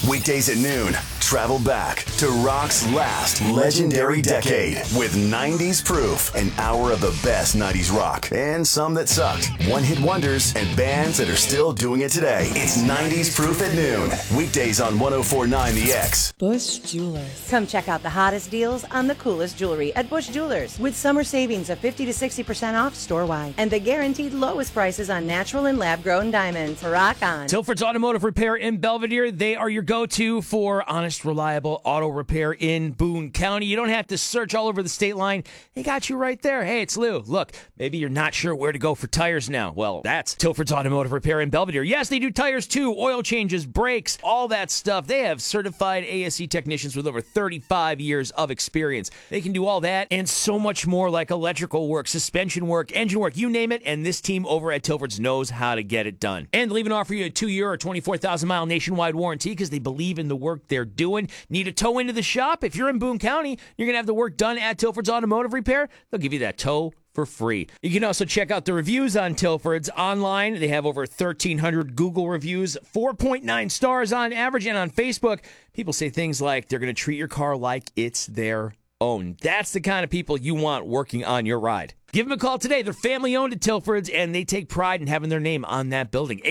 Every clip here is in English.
Weekdays at noon, travel back to rock's last legendary decade with 90s Proof, an hour of the best 90s rock and some that sucked, one-hit wonders, and bands that are still doing it today. It's 90s Proof at noon, weekdays on 104.9 The X. Bush Jewelers. Come check out the hottest deals on the coolest jewelry at Bush Jewelers with summer savings of 50 to 60% off store-wide and the guaranteed lowest prices on natural and lab-grown diamonds. Rock on. Tilford's Automotive Repair in Belvedere. They are your go-to for honest, reliable auto repair in Boone County. You don't have to search all over the state line. They got you right there. Hey, it's Lou. Look, maybe you're not sure where to go for tires now. Well, that's Tilford's Automotive Repair in Belvedere. Yes, they do tires too, oil changes, brakes, all that stuff. They have certified ASE technicians with over 35 years of experience. They can do all that and so much more, like electrical work, suspension work, engine work, you name it, and this team over at Tilford's knows how to get it done. And they'll even offer you a 2-year or 24,000-mile nationwide warranty because they believe in the work they're doing. Need a tow into the shop? If you're in Boone County, you're going to have the work done at Tilford's Automotive Repair. They'll give you that tow for free. You can also check out the reviews on Tilford's online. They have over 1,300 Google reviews, 4.9 stars on average, and on Facebook, people say things like they're going to treat your car like it's their own. That's the kind of people you want working on your ride. Give them a call today. They're family-owned at Tilford's, and they take pride in having their name on that building.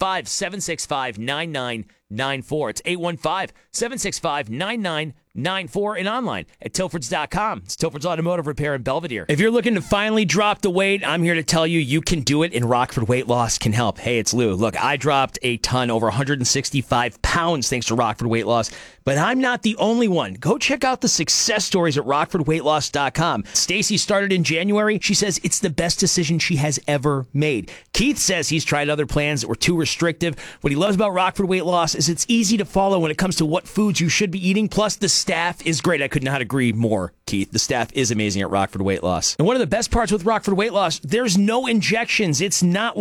815-765-9994. It's 815-765-9994 and online at Tilfords.com. It's Tilford's Automotive Repair in Belvedere. If you're looking to finally drop the weight, I'm here to tell you you can do it, and Rockford Weight Loss can help. Hey, it's Lou. Look, I dropped a ton, over 165 pounds thanks to Rockford Weight Loss, but I'm not the only one. Go check out the success stories at RockfordWeightLoss.com. Stacy started in January. She says it's the best decision she has ever made. Keith says he's tried other plans that were too restrictive. What he loves about Rockford Weight Loss is it's easy to follow when it comes to what foods you should be eating. Plus, the staff is great. I could not agree more, Keith. The staff is amazing at Rockford Weight Loss. And one of the best parts with Rockford Weight Loss, there's no injections. It's not